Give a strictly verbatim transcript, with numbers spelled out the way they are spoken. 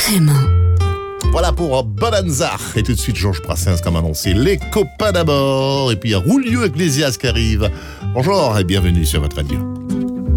Vraiment. Voilà pour Bonanza. Et tout de suite, Georges Brassens, comme annoncé, les copains d'abord. Et puis il y a Rulio Iglesias qui arrive. Bonjour et bienvenue sur votre radio.